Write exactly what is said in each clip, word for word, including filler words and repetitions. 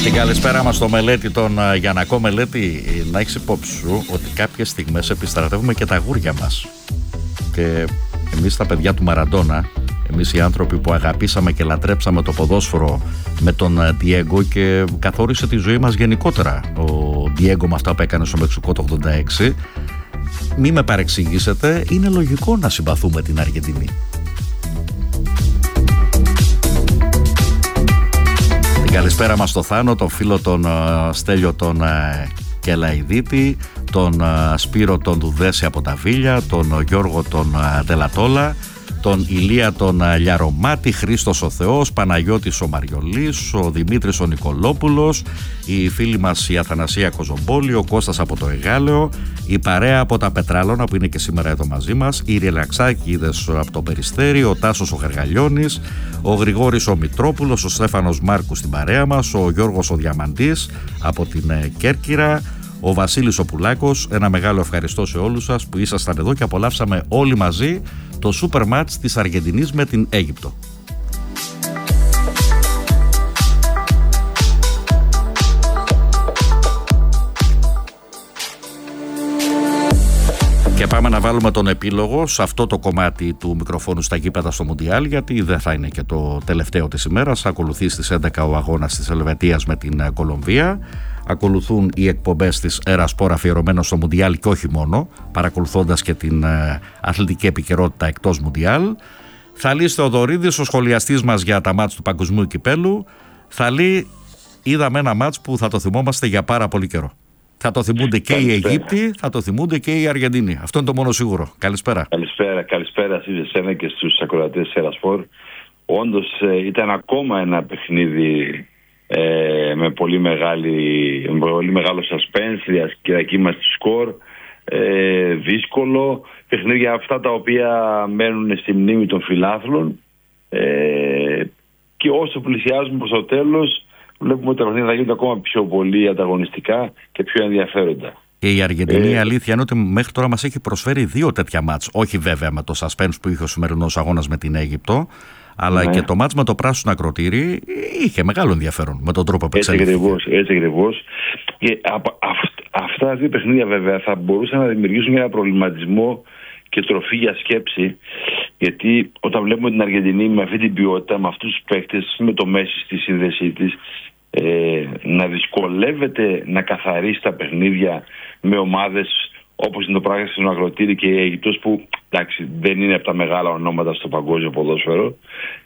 Την καλησπέρα μας στο Μελέτη, τον Γιαννακό. Μελέτη, να έχεις υπόψη σου ότι κάποιες στιγμές επιστρατεύουμε και τα αγούρια μας. Και εμείς τα παιδιά του Μαραντόνα, εμείς οι άνθρωποι που αγαπήσαμε και λατρέψαμε το ποδόσφαιρο με τον Ντιέγκο και καθόρισε τη ζωή μας γενικότερα ο Ντιέγκο με αυτά που έκανε στο Μεξικό το ογδόντα έξι, μη με παρεξηγήσετε, είναι λογικό να συμπαθούμε την Αργεντινή. Την καλησπέρα μας στο Θάνο, τον φίλο τον uh, Στέλιο τον uh, Κελαϊδίτη, τον uh, Σπύρο τον Δουδέση από τα Βίλια, τον uh, Γιώργο τον uh, Δελατόλα, τον Ηλία τον uh, Λιαρομάτη, Χρήστος ο Θεός, Παναγιώτης ο Μαριολής, ο Δημήτρης ο Νικολόπουλος, η φίλη μας η Αθανασία Κοζομπόλη, ο Κώστας από το Εγάλεο, η παρέα από τα Πετράλωνα που είναι και σήμερα εδώ μαζί μας, η Ρελαξάκηδες από το Περιστέρι, ο Τάσος ο Γεργαλιώνης, ο Γρηγόρης ο Μητρόπουλος, ο Στέφανος Μάρκου στην παρέα μας, ο Γιώργος ο Διαμαντής από την Κέρκυρα, ο Βασίλης ο Πουλάκος. Ένα μεγάλο ευχαριστώ σε όλους σας που ήσασταν εδώ και απολαύσαμε όλοι μαζί το σούπερ μάτς της Αργεντινής με την Αίγυπτο. Και πάμε να βάλουμε τον επίλογο σε αυτό το κομμάτι του μικροφόνου στα γήπεδα στο Μουντιάλ, γιατί δεν θα είναι και το τελευταίο της ημέρας. Ακολουθεί στις έντεκα ο αγώνας της Ελβετίας με την Κολομβία. Ακολουθούν οι εκπομπές της Ερασπορ αφιερωμένος στο Μουντιάλ και όχι μόνο, παρακολουθώντας και την αθλητική επικαιρότητα εκτός Μουντιάλ. Θαλής Θεοδωρίδης, ο σχολιαστής μας για τα μάτς του Παγκοσμίου Κυπέλου. Θαλή, είδαμε ένα μάτς που θα το θυμόμαστε για πάρα πολύ καιρό. Θα το θυμούνται και καλησπέρα. Οι Αιγύπτιοι, θα το θυμούνται και οι Αργεντίνοι. Αυτό είναι το μόνο σίγουρο. Καλησπέρα. Καλησπέρα, καλησπέρα σε εσένα και στους ακροατές της Ερασπορ. Όντως ήταν ακόμα ένα παιχνίδι ε, με, πολύ μεγάλη, με πολύ μεγάλο suspense, διακύμαση του σκορ, ε, δύσκολο. Παιχνίδια αυτά τα οποία μένουν στη μνήμη των φιλάθλων ε, και όσο πλησιάζουμε προς το τέλος βλέπουμε ότι τα παιχνίδια θα γίνουν ακόμα πιο πολύ ανταγωνιστικά και πιο ενδιαφέροντα. Και η Αργεντινή, ε, η αλήθεια είναι ότι μέχρι τώρα μας έχει προσφέρει δύο τέτοια μάτς. Όχι βέβαια με το suspense που είχε ο σημερινός αγώνας με την Αίγυπτο, αλλά ναι, και το μάτς με το πράσινο ακροτήρι είχε μεγάλο ενδιαφέρον με τον τρόπο που εξελίχθηκε. Έτσι ακριβώς, έτσι ακριβώς. Και από αυτά τα δύο παιχνίδια βέβαια θα μπορούσαν να δημιουργήσουν ένα προβληματισμό και τροφή για σκέψη, γιατί όταν βλέπουμε την Αργεντινή με αυτή την ποιότητα, με αυτούς τους παίκτες, με το Μέση στη σύνδεσή της, ε, να δυσκολεύεται να καθαρίσει τα παιχνίδια με ομάδες όπως είναι το πράσινο ακροτήρι και η Αίγυπτος, που εντάξει, δεν είναι από τα μεγάλα ονόματα στο παγκόσμιο ποδόσφαιρο.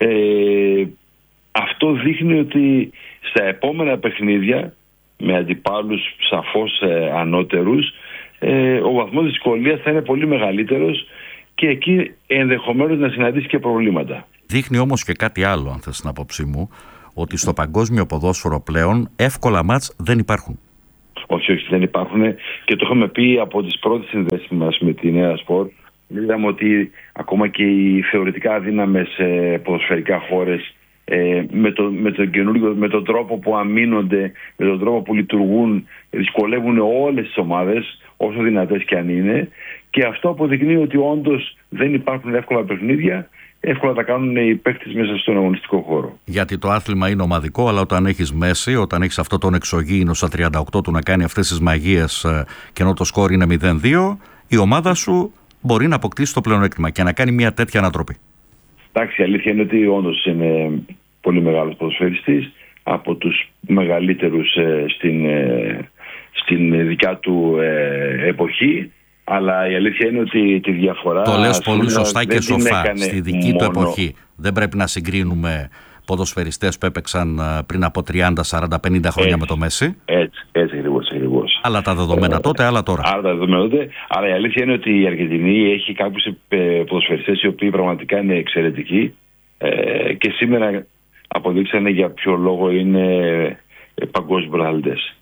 Ε, αυτό δείχνει ότι στα επόμενα παιχνίδια με αντιπάλους σαφώς ε, ανώτερους, ε, ο βαθμός δυσκολίας θα είναι πολύ μεγαλύτερος και εκεί ενδεχομένως να συναντήσει και προβλήματα. Δείχνει όμως και κάτι άλλο, αν θες την άποψή μου, ότι στο παγκόσμιο ποδόσφαιρο πλέον εύκολα μάτς δεν υπάρχουν. Όχι, όχι, δεν υπάρχουν και το είχαμε πει από τις πρώτες συνδέσεις μας με τη Νέα Σπορ. Είδαμε ότι ακόμα και οι θεωρητικά αδύναμες ε, ποδοσφαιρικά χώρες ε, με, το, με, το καινούργιο, με τον τρόπο που αμήνονται, με τον τρόπο που λειτουργούν, δυσκολεύουν όλες τις ομάδες, όσο δυνατές και αν είναι, και αυτό αποδεικνύει ότι όντως δεν υπάρχουν εύκολα παιχνίδια. Εύκολα τα κάνουν οι παίκτες μέσα στον αγωνιστικό χώρο. Γιατί το άθλημα είναι ομαδικό, αλλά όταν έχεις Μέση, όταν έχεις αυτό τον εξωγήινο στα τριάντα οκτώ του να κάνει αυτές τις μαγείες και ενώ το σκόρ είναι μηδέν δύο, η ομάδα σου μπορεί να αποκτήσει το πλεονέκτημα και να κάνει μια τέτοια ανατροπή. Εντάξει, η αλήθεια είναι ότι όντως είναι πολύ μεγάλος ποδοσφαιριστής, από τους μεγαλύτερους ε, στην, ε, στην δικιά του ε, εποχή. Αλλά η αλήθεια είναι ότι τη διαφορά... Το λες πολύ σωστά και σοφά. Στη δική μόνο... του εποχή. Δεν πρέπει να συγκρίνουμε ποδοσφαιριστές που έπαιξαν πριν από τριάντα, σαράντα, πενήντα χρόνια έτσι, με το Μέση. Έτσι, έτσι ακριβώς, ακριβώς. Αλλά τα δεδομένα ε, τότε, άλλα τώρα. Άλλα τα δεδομένα τότε. Αλλά η αλήθεια είναι ότι η Αργεντινή έχει κάποιους ποδοσφαιριστές οι οποίοι πραγματικά είναι εξαιρετικοί ε, και σήμερα αποδείξανε για ποιο λόγο είναι παγκόσμιοι πρωταθλητές.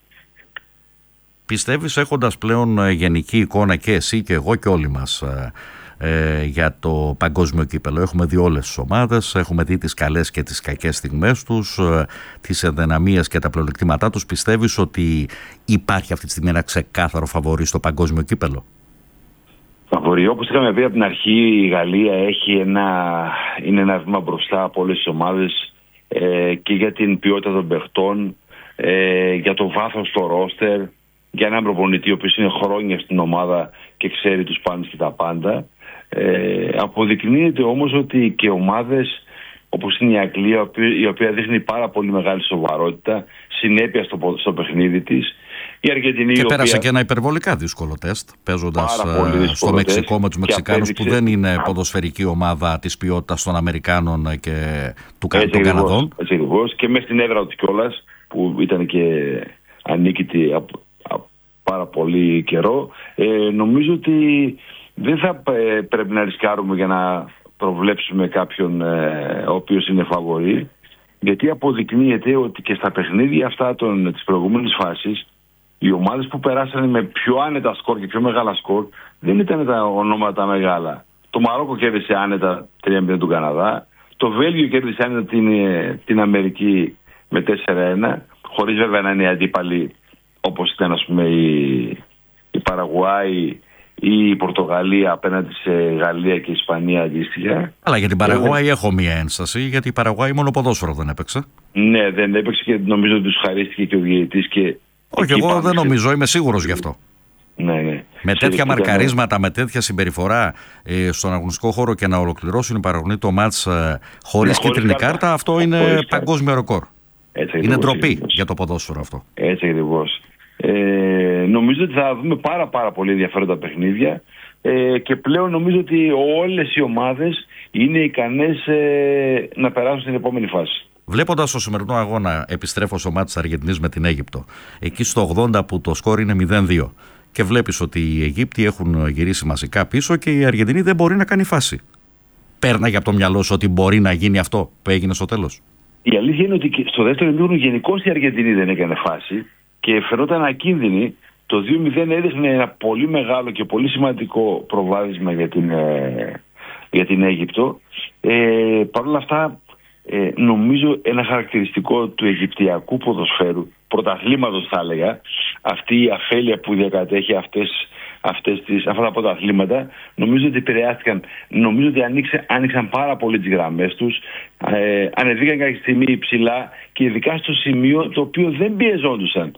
Πιστεύεις, έχοντας πλέον γενική εικόνα και εσύ και εγώ και όλοι μας ε, για το παγκόσμιο κύπελο, έχουμε δει όλες τις ομάδες, έχουμε δει τις καλές και τις κακές στιγμές τους, ε, τις ενδυναμίες και τα πλεονεκτήματά τους, πιστεύεις ότι υπάρχει αυτή τη στιγμή ένα ξεκάθαρο φαβορί στο παγκόσμιο κύπελο? Φαβορί, όπως είχαμε πει από την αρχή, η Γαλλία έχει ένα, είναι ένα βήμα μπροστά από όλες τις ομάδες ε, και για την ποιότητα των παιχτών, ε, για το βάθος στο ρόστερ, για έναν προπονητή ο οποίος είναι χρόνια στην ομάδα και ξέρει τους πάντες και τα πάντα. Ε, αποδεικνύεται όμως ότι και ομάδες όπως είναι η Αγγλία, η οποία δείχνει πάρα πολύ μεγάλη σοβαρότητα, συνέπεια στο, στο παιχνίδι της. Η Αργεντινή, και η πέρασε οποία... και ένα υπερβολικά δύσκολο τεστ, παίζοντας στο Μεξικό τεστ, με τους Μεξικάνους, απέδειξε... που δεν είναι ποδοσφαιρική ομάδα της ποιότητας των Αμερικάνων και του έτσι των Καναδών. Έτσι ακριβώς. Και μέσα στην έδρα του κιόλας, που ήταν και ανίκητη από, από πάρα πολύ καιρό. Ε, νομίζω ότι δεν θα ε, πρέπει να ρισκάρουμε για να προβλέψουμε κάποιον ε, ο οποίος είναι φαβορί, γιατί αποδεικνύεται ότι και στα παιχνίδια αυτά των, της προηγούμενης φάσης οι ομάδες που περάσαν με πιο άνετα σκορ και πιο μεγάλα σκορ δεν ήταν τα ονόματα μεγάλα. Το Μαρόκο κέρδισε άνετα τρία μηδέν του Καναδά, το Βέλγιο κέρδισε άνετα την, την Αμερική με τέσσερα ένα, χωρίς βέβαια να είναι αντίπαλοι όπως ήταν ας πούμε η, η Παραγουάη ή η Πορτογαλία απέναντι σε Γαλλία και Ισπανία αντίστοιχα. Αλλά για την Παραγουάη ε, έχω μία ένσταση, γιατί η Παραγουάη μόνο ποδόσφαιρο δεν έπαιξε. Ναι, δεν έπαιξε και νομίζω ότι τους χαρίστηκε και ο διαιτητής. Και όχι, εγώ δεν νομίζω, είμαι σίγουρος γι' αυτό. Ναι, ναι. Με τέτοια μαρκαρίσματα, με τέτοια συμπεριφορά ε, στον αγωνιστικό χώρο και να ολοκληρώσουν οι Παραγωνοί το μάτς ε, χωρίς ναι, κίτρινη κάρτα, κάρτα, αυτό είναι χωρίς παγκόσμιο ρεκόρ. Είναι ντροπή για το ποδόσφαιρο αυτό. Έτσι ακριβώς. Ε, νομίζω ότι θα δούμε πάρα πάρα πολύ ενδιαφέροντα παιχνίδια ε, και πλέον νομίζω ότι όλες οι ομάδες είναι ικανές ε, να περάσουν στην επόμενη φάση. Βλέποντας το σημερινό αγώνα, επιστρέφω στο μάτι της Αργεντινής με την Αίγυπτο, εκεί στο ογδόντα που το σκόρ είναι μηδέν δύο, και βλέπεις ότι οι Αιγύπτιοι έχουν γυρίσει μαζικά πίσω και η Αργεντινή δεν μπορεί να κάνει φάση. Πέρναγε από το μυαλό σου ότι μπορεί να γίνει αυτό που έγινε στο τέλος? Η αλήθεια είναι ότι στο δεύτερο ημίχρονο γενικώς η Αργεντινή δεν έκανε φάση και φαινόταν ακίνδυνη. Το δύο μηδέν έδειχνε ένα πολύ μεγάλο και πολύ σημαντικό προβάδισμα για την, ε, για την Αίγυπτο. Ε, Παρ' όλα αυτά, ε, νομίζω ένα χαρακτηριστικό του αιγυπτιακού ποδοσφαίρου, πρωταθλήματος θα έλεγα, αυτή η αφέλεια που διακατέχει αυτές, αυτές τις, αυτά τα πρωταθλήματα, νομίζω ότι επηρεάστηκαν, νομίζω ότι άνοιξε, άνοιξαν πάρα πολύ τις γραμμές τους, ε, ανεβήκαν κάποια στιγμή ψηλά και ειδικά στο σημείο το οποίο δεν πιεζόντουσαν.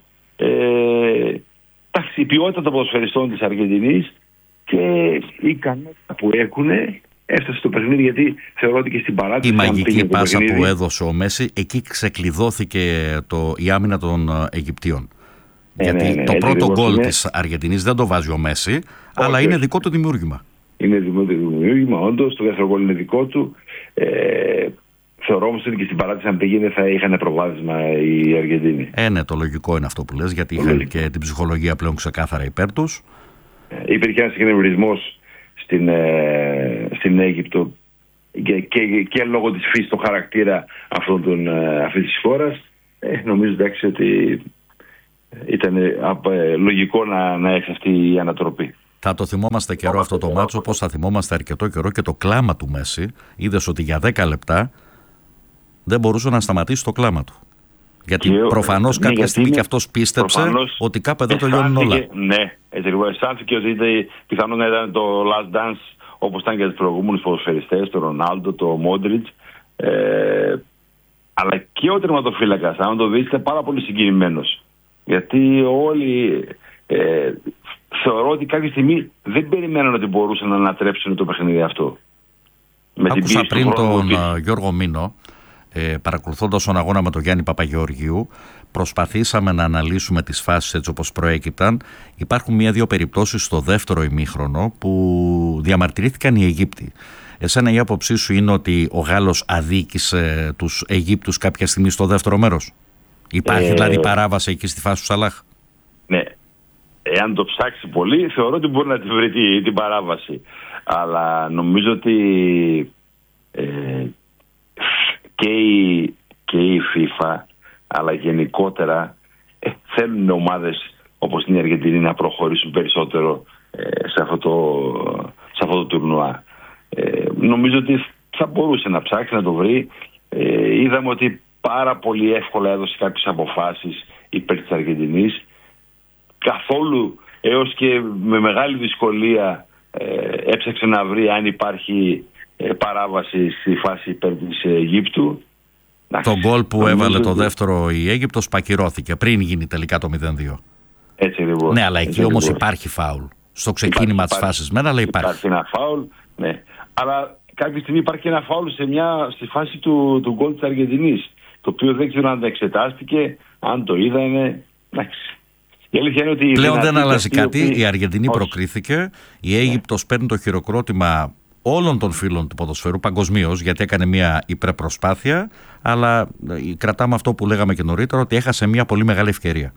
Ε, η ποιότητα των ποδοσφαιριστών της Αργεντινής και η ικανότητα που έχουν έφτασε στο παιχνίδι, γιατί θεωρώ ότι και στην παράτηση η μαγική πάσα που έδωσε ο Μέση, εκεί ξεκλειδώθηκε το, η άμυνα των Αιγυπτίων. Ε, γιατί ναι, ναι, το πρώτο γκολ είναι... της Αργεντινής δεν το βάζει ο Μέση, όχι, αλλά όχι. Είναι δικό του δημιούργημα. Είναι δικό του δημιούργημα, όντως. Το δεύτερο γκολ είναι δικό του. Ε, Θεωρώ όμως ότι και στην παράτηση αν πήγαινε θα είχαν προβάδισμα οι Αργεντίνοι. Ε, ναι, το λογικό είναι αυτό που λες, γιατί είχαν λογικό. Και την ψυχολογία πλέον ξεκάθαρα υπέρ τους. Ε, υπήρχε ένας εκνευρισμός στην, ε, στην Αίγυπτο και, και, και λόγω της φύσης, του χαρακτήρα αυτών των, ε, αυτής της χώρας. Ε, νομίζω εντάξει ότι ήταν ε, ε, λογικό να, να έχει αυτή η ανατροπή. Θα το θυμόμαστε καιρό αυτό το μάτσο, όπως θα θυμόμαστε αρκετό καιρό και το κλάμα του Μέση. Είδες ότι για δέκα λεπτά δεν μπορούσε να σταματήσει το κλάμα του. Γιατί και, προφανώς ναι, κάποια στιγμή και αυτός πίστεψε ότι κάπου εδώ τελειώνουν όλα. Ναι, έτσι λοιπόν αισθάνθηκε ότι πιθανόν να ήταν το last dance, όπως ήταν και τους προηγούμενους ποδοσφαιριστές, τον Ρονάλντο, τον Μόντριτς. Ε, αλλά και ο τερματοφύλακας, αν το δείτε, πάρα πολύ συγκινημένος. Γιατί όλοι ε, θεωρώ ότι κάποια στιγμή δεν περιμέναν ότι μπορούσαν να ανατρέψουν το παιχνίδι αυτό. Άκουσα πριν τον Γιώργο Μήνο, ε, παρακολουθώντας τον αγώνα με τον Γιάννη Παπαγεωργίου, προσπαθήσαμε να αναλύσουμε τις φάσεις έτσι όπως προέκυπταν. Υπάρχουν μία-δύο περιπτώσεις στο δεύτερο ημίχρονο που διαμαρτυρήθηκαν οι Αιγύπτιοι. Εσένα η άποψή σου είναι ότι ο Γάλλος αδίκησε τους Αιγύπτους κάποια στιγμή στο δεύτερο μέρος? Υπάρχει ε, δηλαδή παράβαση εκεί στη φάση του Σαλάχ? Ναι. Εάν το ψάξει πολύ, θεωρώ ότι μπορεί να τη βρει την, την παράβαση. Αλλά νομίζω ότι ε, και, η, και η FIFA, αλλά γενικότερα ε, θέλουν ομάδες όπως την Αργεντινή να προχωρήσουν περισσότερο ε, σε, αυτό το, σε αυτό το τουρνουά. Ε, νομίζω ότι θα μπορούσε να ψάξει, να το βρει. Ε, είδαμε ότι πάρα πολύ εύκολα έδωσε κάποιες αποφάσεις υπέρ της Αργεντινής. Καθόλου έως και με μεγάλη δυσκολία ε, έψαξε να βρει αν υπάρχει ε, παράβαση στη φάση υπέρ της Αιγύπτου. Το γκολ που έβαλε το δεύτερο η Αίγυπτος πακυρώθηκε πριν γίνει τελικά το μηδέν δύο. Έτσι ακριβώς. Ναι, αλλά εκεί όμως υπάρχει φάουλ. Στο ξεκίνημα της φάσης μένα, αλλά υπάρχει. Υπάρχει ένα φάουλ, ναι. Αλλά κάποια στιγμή υπάρχει ένα φάουλ σε μια, στη φάση του, του γκολ της Αργεντινής. Το οποίο δεν ξέρω αν το εξετάστηκε, αν το είδανε. Εντάξει. Η αλήθεια είναι ότι πλέον δεν αλλάζει κάτι. Ότι... Η Αργεντινή όχι. προκρίθηκε. Η Αίγυπτος ναι. παίρνει το χειροκρότημα όλων των φίλων του ποδοσφαίρου παγκοσμίως, γιατί έκανε μια υπερπροσπάθεια. Αλλά κρατάμε αυτό που λέγαμε και νωρίτερα, ότι έχασε μια πολύ μεγάλη ευκαιρία.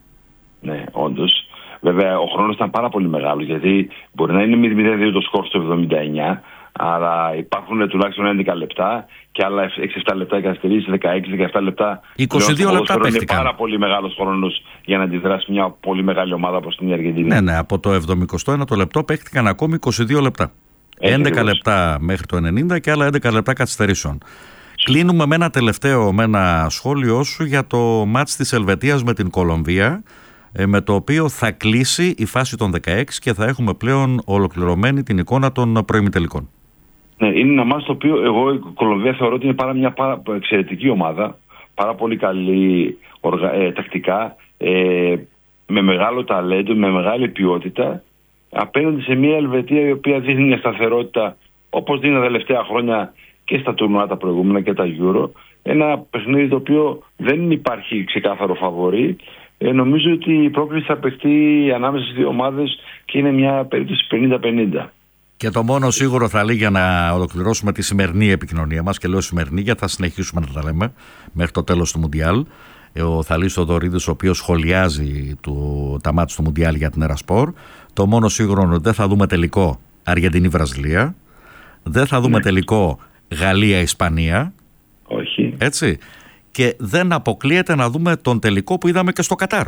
Ναι, όντως. Βέβαια, ο χρόνος ήταν πάρα πολύ μεγάλος, γιατί μπορεί να είναι μηδέν δύο το σκορ στο εβδομήντα εννιά, αλλά υπάρχουν τουλάχιστον έντεκα λεπτά και άλλα έξι επτά λεπτά καθυστερήσεις, δεκαέξι δεκαεπτά λεπτά. είκοσι δύο λεπτά παίχτηκαν. Είναι πάρα πολύ μεγάλος χρόνος για να αντιδράσει μια πολύ μεγάλη ομάδα όπως την Αργεντινή. Ναι, ναι, από το εβδομηκοστό ένατο λεπτό παίχτηκαν ακόμη είκοσι δύο λεπτά. Έχει έντεκα λεπτά μέχρι το ενενήντα και άλλα έντεκα λεπτά καθυστερήσεων. Κλείνουμε με ένα τελευταίο, με ένα σχόλιο σου για το μάτς της Ελβετίας με την Κολομβία, με το οποίο θα κλείσει η φάση των δεκαέξι και θα έχουμε πλέον ολοκληρωμένη την εικόνα των προημιτελικών. Ναι, είναι ένα μάτς το οποίο εγώ η Κολομβία θεωρώ ότι είναι πάρα μια πάρα εξαιρετική ομάδα, πάρα πολύ καλή οργα... ε, τακτικά, ε, με μεγάλο ταλέντο, με μεγάλη ποιότητα, απέναντι σε μια Ελβετία η οποία δείχνει μια σταθερότητα όπως δίνει τα τελευταία χρόνια και στα τουρνουά τα προηγούμενα και τα Euro. Ένα παιχνίδι το οποίο δεν υπάρχει ξεκάθαρο φαβορί. Ε, νομίζω ότι η πρόκληση θα παιχτεί ανάμεσα στις δύο ομάδες και είναι μια περίπτωση πενήντα πενήντα. Και το μόνο σίγουρο θα λέει, για να ολοκληρώσουμε τη σημερινή επικοινωνία μας, και λέω σημερινή γιατί θα συνεχίσουμε να τα λέμε μέχρι το τέλος του Μουντιάλ, ο Θαλής Θοδωρίδης, ο οποίος σχολιάζει του, τα μάτς του Μουντιάλ για την Ερασπορ, το μόνο σίγουρο είναι ότι δεν θα δούμε τελικό Αργεντινή-Βραζιλία, δεν θα δούμε ναι. τελικό Γαλλία-Ισπανία. Όχι. Έτσι. Και δεν αποκλείεται να δούμε τον τελικό που είδαμε και στο Κατάρ.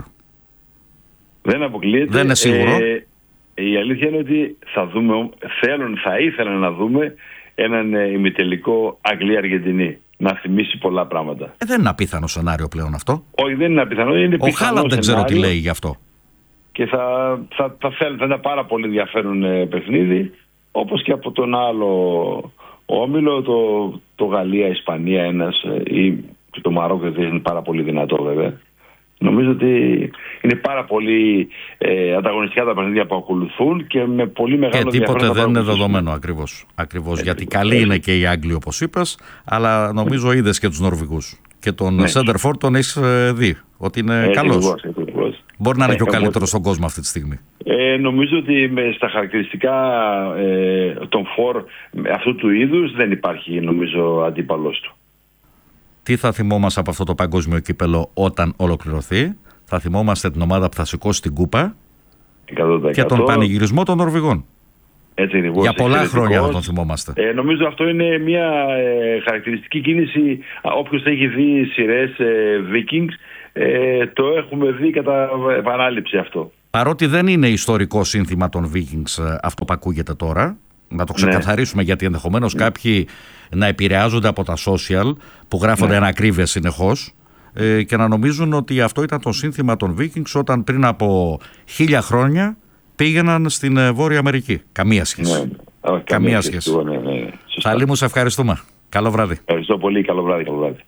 Δεν αποκλείεται. Δεν είναι σίγουρο. Ε, η αλήθεια είναι ότι θα δούμε, θέλουν, θα ήθελα να δούμε έναν ε, ημιτελικό Αγγλία-Αργεντινή. Να θυμίσει πολλά πράγματα. Ε, δεν είναι απίθανο σενάριο πλέον αυτό. Όχι, δεν είναι απίθανο. Είναι ο Χάλαντ δεν ξέρω τι λέει γι' αυτό. Και θα, θα, θα, θα, θα είναι πάρα πολύ ενδιαφέρον ε, παιχνίδι. Όπως και από τον άλλο όμιλο, το, το Γαλλία-Ισπανία ένας ε, ή και το Μαρόκο είναι πάρα πολύ δυνατό βέβαια. Νομίζω ότι είναι πάρα πολύ ε, ανταγωνιστικά τα παιχνίδια που ακολουθούν και με πολύ μεγάλο ενδιαφέρον. Και τίποτε δεν είναι δεδομένο ακριβώς. ακριβώς ε, γιατί ε, καλή ε, είναι και οι Άγγλοι όπως είπες, αλλά νομίζω είδες και τους Νορβηγούς. Και τον ναι. Σέντερφορ τον έχεις δει ότι είναι ε, καλός. Ακριβώς, ακριβώς. Μπορεί να είναι ε, και ο καλύτερος στον κόσμο αυτή τη στιγμή. Ε, νομίζω ότι με, στα χαρακτηριστικά ε, των φορ αυτού του είδους δεν υπάρχει νομίζω αντίπαλος του. Τι θα θυμόμαστε από αυτό το παγκόσμιο κύπελο όταν ολοκληρωθεί? Θα θυμόμαστε την ομάδα που θα σηκώσει την κούπα εκατό τοις εκατό και τον πανηγυρισμό των Νορβηγών. Έτσι, λοιπόν, για πολλά χρόνια θα τον θυμόμαστε. Ε, νομίζω αυτό είναι μια ε, χαρακτηριστική κίνηση. Όποιος έχει δει σειρές ε, Vikings, ε, το έχουμε δει κατά επανάληψη αυτό. Παρότι δεν είναι ιστορικό σύνθημα των Vikings αυτό που ακούγεται τώρα, να το ξεκαθαρίσουμε, ναι. γιατί ενδεχομένως ναι. κάποιοι να επηρεάζονται από τα social που γράφονται ναι. ανακρίβειες συνεχώς ε, και να νομίζουν ότι αυτό ήταν το σύνθημα των Vikings όταν πριν από χίλια χρόνια πήγαιναν στην ε, Βόρεια Αμερική. Καμία σχέση. Ναι. Καμία, Καμία σχέση. σχέση. Ναι, ναι. Θαλή μου, σε ευχαριστούμε. Καλό βράδυ. Ευχαριστώ πολύ. Καλό βράδυ. Καλό βράδυ.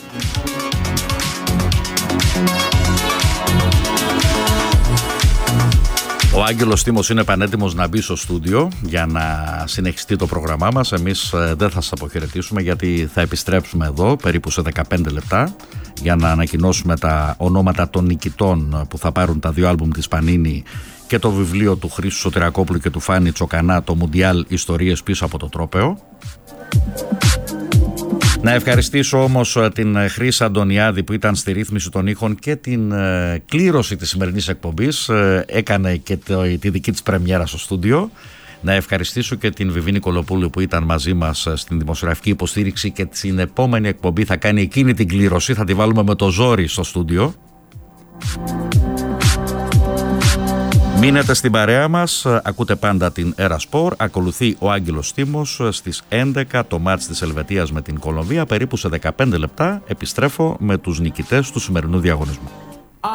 Ο Άγγελος Τίμος είναι πανέτοιμος να μπει στο στούντιο για να συνεχιστεί το πρόγραμμά μας. Εμείς δεν θα σας αποχαιρετήσουμε γιατί θα επιστρέψουμε εδώ περίπου σε δεκαπέντε λεπτά για να ανακοινώσουμε τα ονόματα των νικητών που θα πάρουν τα δύο άλμπουμ της Πανίνη και το βιβλίο του Χρήστου Σωτηρακόπουλου και του Φάνη Τσοκανά, το Μουντιάλ Ιστορίες πίσω από το τρόπαιο. Να ευχαριστήσω όμως την Χρύσα Αντωνιάδη που ήταν στη ρύθμιση των ήχων και την ε, κλήρωση της σημερινής εκπομπής, ε, έκανε και το, τη δική της πρεμιέρα στο στούντιο. Να ευχαριστήσω και την Βιβή Νικολοπούλου που ήταν μαζί μας στην δημοσιογραφική υποστήριξη και την επόμενη εκπομπή θα κάνει εκείνη την κλήρωση, θα τη βάλουμε με το ζόρι στο στούντιο. Μείνετε στην παρέα μας, ακούτε πάντα την Ερασπορ, ακολουθεί ο Άγγελος Τίμος στις έντεκα το μάτς της Ελβετίας με την Κολομβία, περίπου σε δεκαπέντε λεπτά επιστρέφω με τους νικητές του σημερινού διαγωνισμού.